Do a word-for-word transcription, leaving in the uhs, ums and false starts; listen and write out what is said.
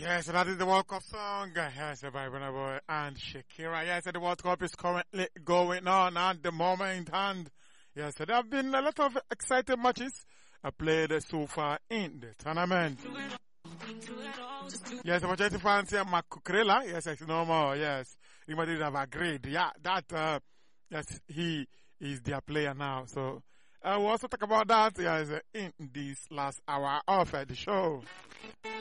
Yes, that is the World Cup song. Yes, by Burna Boy and Shakira. Yes, the World Cup is currently going on at the moment, and yes, there have been a lot of exciting matches played so far in the tournament. Yes, Manchester fans here, Mark Cucurella. Yes, it's normal. Yes, Real Madrid have agreed. Yeah, that uh, yes, he is their player now. So uh, we'll also talk about that. Yes, in this last hour of uh, the show.